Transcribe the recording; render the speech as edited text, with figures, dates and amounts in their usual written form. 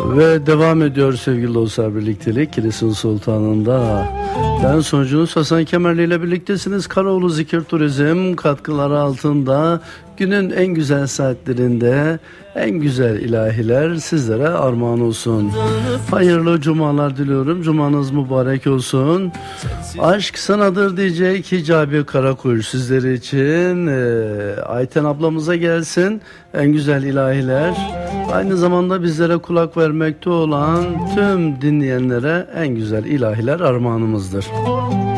Ve devam ediyor sevgili dostlar birliktelik Kilis'in Sultanı'nda. Ben sonucunuz Hasan Kemerli ile birliktesiniz. Karaoğlu Zikir Turizm katkıları altında günün en güzel saatlerinde en güzel ilahiler sizlere armağan olsun. Hayırlı cumalar diliyorum. Cumanız mübarek olsun. Aşk sanadır diyecek Hicabi Karakuş sizler için. Ayten ablamıza gelsin. En güzel ilahiler. Aynı zamanda bizlere kulak vermekte olan tüm dinleyenlere en güzel ilahiler armağanımızdır.